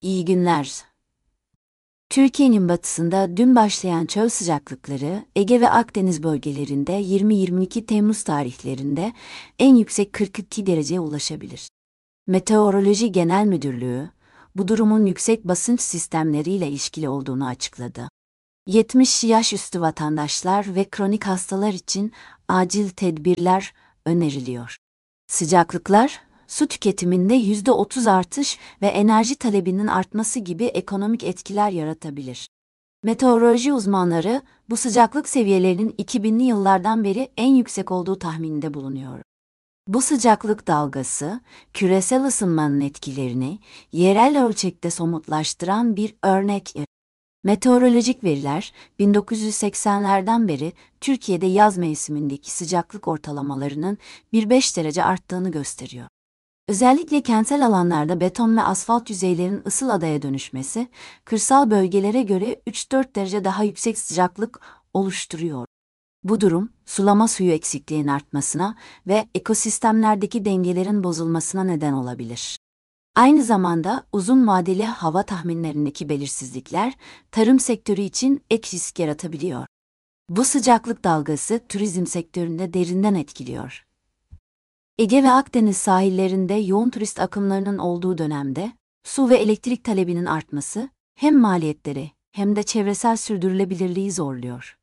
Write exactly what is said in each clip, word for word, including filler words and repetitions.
İyi günler. Türkiye'nin batısında dün başlayan çöl sıcaklıkları Ege ve Akdeniz bölgelerinde yirmi yirmi iki Temmuz tarihlerinde en yüksek kırk iki dereceye ulaşabilir. Meteoroloji Genel Müdürlüğü, bu durumun yüksek basınç sistemleriyle ilişkili olduğunu açıkladı. yetmiş yaş üstü vatandaşlar ve kronik hastalar için acil tedbirler öneriliyor. Sıcaklıklar, su tüketiminde yüzde otuz artış ve enerji talebinin artması gibi ekonomik etkiler yaratabilir. Meteoroloji uzmanları, bu sıcaklık seviyelerinin iki binli yıllardan beri en yüksek olduğu tahmininde bulunuyor. Bu sıcaklık dalgası, küresel ısınmanın etkilerini yerel ölçekte somutlaştıran bir örnek. Meteorolojik veriler, bin dokuz yüz seksenlerden beri Türkiye'de yaz mevsimindeki sıcaklık ortalamalarının bir virgül beş derece arttığını gösteriyor. Özellikle kentsel alanlarda beton ve asfalt yüzeylerin ısıl adaya dönüşmesi, kırsal bölgelere göre üç dört derece daha yüksek sıcaklık oluşturuyor. Bu durum, sulama suyu eksikliğinin artmasına ve ekosistemlerdeki dengelerin bozulmasına neden olabilir. Aynı zamanda uzun vadeli hava tahminlerindeki belirsizlikler, tarım sektörü için ek risk yaratabiliyor. Bu sıcaklık dalgası turizm sektöründe derinden etkiliyor. Ege ve Akdeniz sahillerinde yoğun turist akımlarının olduğu dönemde, su ve elektrik talebinin artması, hem maliyetleri hem de çevresel sürdürülebilirliği zorluyor.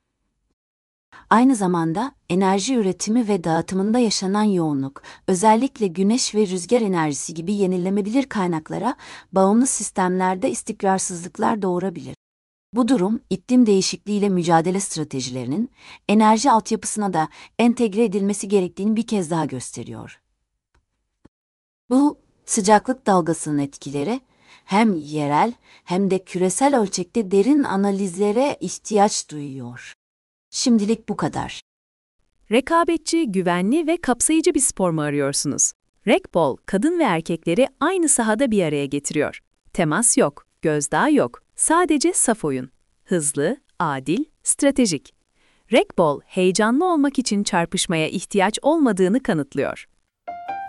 Aynı zamanda enerji üretimi ve dağıtımında yaşanan yoğunluk, özellikle güneş ve rüzgar enerjisi gibi yenilenebilir kaynaklara bağımlı sistemlerde istikrarsızlıklar doğurabilir. Bu durum, iklim değişikliğiyle mücadele stratejilerinin enerji altyapısına da entegre edilmesi gerektiğini bir kez daha gösteriyor. Bu, sıcaklık dalgasının etkileri, hem yerel hem de küresel ölçekte derin analizlere ihtiyaç duyuyor. Şimdilik bu kadar. Rekabetçi, güvenli ve kapsayıcı bir spor mu arıyorsunuz? Rekbol, kadın ve erkekleri aynı sahada bir araya getiriyor. Temas yok, gözdağı yok, sadece saf oyun. Hızlı, adil, stratejik. Rekbol, heyecanlı olmak için çarpışmaya ihtiyaç olmadığını kanıtlıyor.